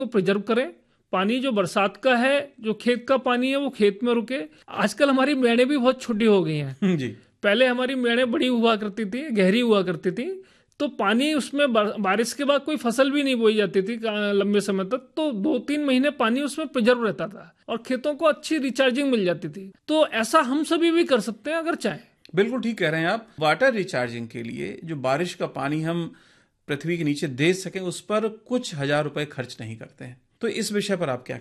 को प्रिजर्व करें। पानी जो बरसात का है, जो खेत का पानी है, वो खेत में रुके। आजकल हमारी मेड़े भी बहुत छोटी हो गई हैं। जी। पहले हमारी मेड़े बड़ी हुआ करती थी, गहरी हुआ करती थी, तो पानी उसमें बारिश के बाद कोई फसल भी नहीं बोई जाती थी लंबे समय तक, तो 2-3 महीने पानी उसमें प्रिजर्व रहता था और खेतों को अच्छी रिचार्जिंग मिल जाती थी। तो ऐसा हम सभी भी कर सकते हैं अगर चाहें। बिल्कुल ठीक कह रहे हैं आप। वाटर रिचार्जिंग के लिए जो बारिश का पानी हम पृथ्वी के नीचे दे सकें, उस पर कुछ हजार रुपए खर्च नहीं करते हैं। तो इस विषय पर आप क्या